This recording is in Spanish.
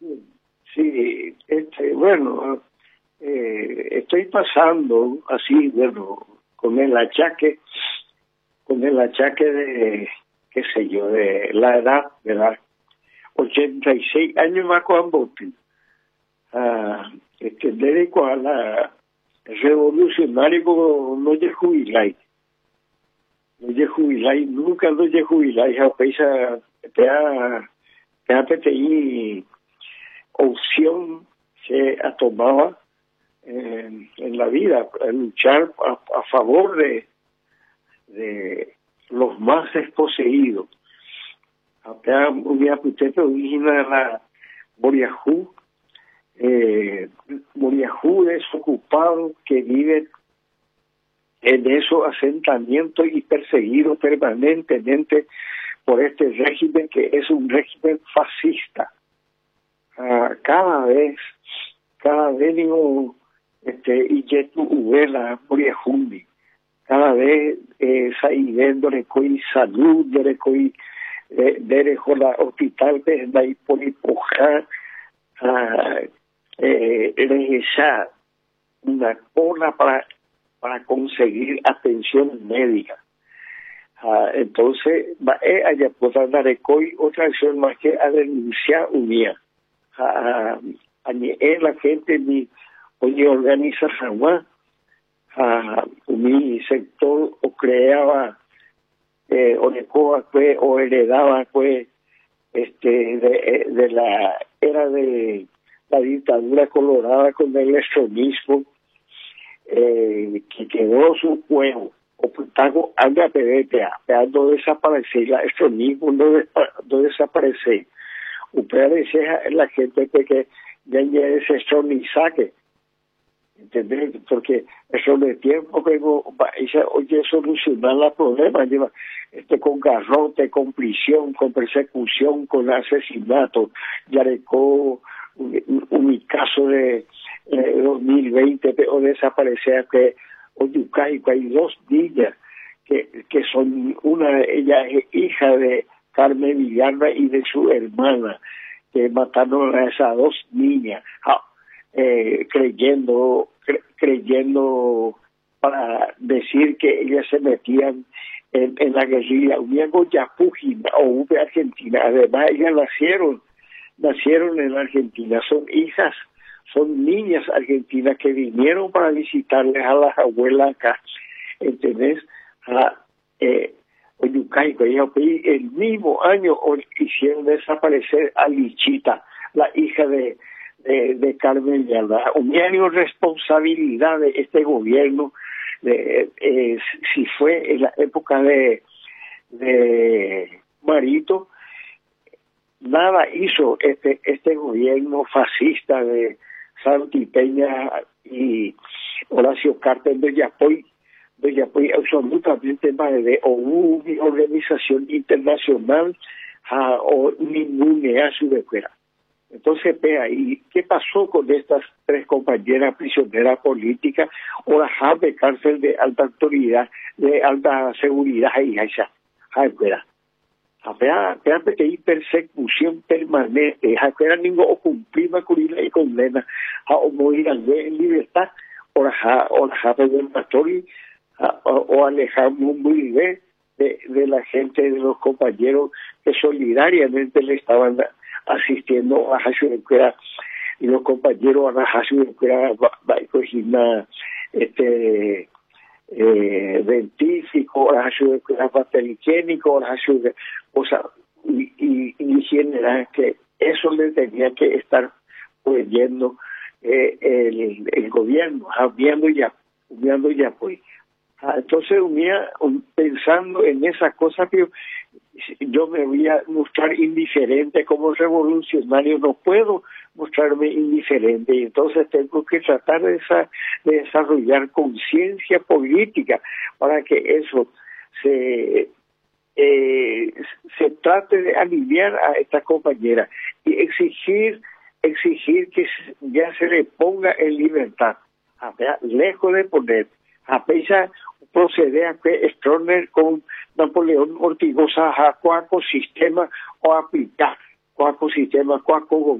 Sí, bueno, estoy pasando así, bueno, con el achaque de, qué sé yo, de la edad, ¿verdad? 86 años más cuando dedico a la revolucionario como no lle jubiláis. No lle jubiláis, nunca no lle jubiláis, a pesar PTI opción se ha tomado en la vida, a luchar a favor de los más desposeídos. Acá una puteta origina la Moriajú desocupados que viven en esos asentamientos y perseguidos permanentemente por este régimen que es un régimen fascista. Cada vez digo, y tu uvela Moriajundi, cada vez saidendo de coi salud, de coi derecho la hospital de la hipolipojar, regresar una cola para conseguir atención médica. Entonces, allá por andar de coi otra acción más que a denunciar unía. La gente mi oye organiza jamás mi sector o creaba o heredaba pues de la era de la dictadura colorada con el extremismo que quedó su juego o tago anda PDTA no desaparecer la extremismo no desaparecer usted decía la gente que ya es extremizaje, ¿entendés? Porque eso de tiempo que oye solucionar los problemas lleva con garrote, con prisión, con persecución, con asesinato. Ya dejó un caso de 2020 o desaparecer que Oyucaico hay dos niñas que son ella es hija de Carmen Villarra y de su hermana, que mataron a esas dos niñas, creyendo para decir que ellas se metían en la guerrilla. Uniendo Yapujina o V Argentina, además ellas nacieron en Argentina, son niñas argentinas que vinieron para visitarles a las abuelas acá, ¿entendés? Oyucaico, el mismo año hicieron desaparecer a Lichita, la hija de Carmen Villalba. Un año responsabilidad de este gobierno, si fue en la época de Marito, nada hizo este gobierno fascista de Santi Peña y Horacio Carter de Yapoy absolutamente más de una organización internacional o ninguna su de fuera. Entonces, vea, ¿y qué pasó con estas tres compañeras prisioneras políticas o las de cárcel de alta autoridad, de alta seguridad y esa? Fuera. Que hay persecución permanente, fuera ningún cumplima con la condena, o morir en libertad, o la del pastor o alejarnos muy bien de la gente, de los compañeros que solidariamente le estaban asistiendo a Hashuekera y los compañeros a Hashuekera dentífico, a Hashuekera papel higiénico, o sea, y general que eso le tenía que estar oyendo el gobierno, viendo ya pues. Entonces pensando en esa cosa que yo me voy a mostrar indiferente como revolucionario, no puedo mostrarme indiferente, y entonces tengo que tratar de desarrollar conciencia política para que eso se trate de aliviar a esta compañera y exigir que ya se le ponga en libertad, lejos de poner a pesar proceder a que Stroessner con Napoleón Ortigosa a cuaco sistema o aplicar cuaco sistema, cuaco